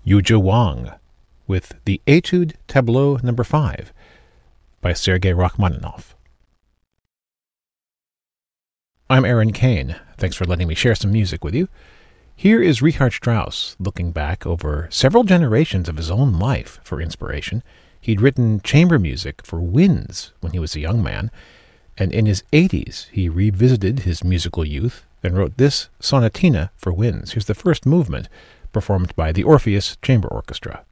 Yuzhi Wang with the Etude Tableau No. 5 by Sergei Rachmaninoff. I'm Aaron Kane. Thanks for letting me share some music with you. Here is Richard Strauss looking back over several generations of his own life for inspiration. He'd written chamber music for winds when he was a young man, and in his 80s he revisited his musical youth and wrote this sonatina for winds. Here's the first movement, performed by the Orpheus Chamber Orchestra.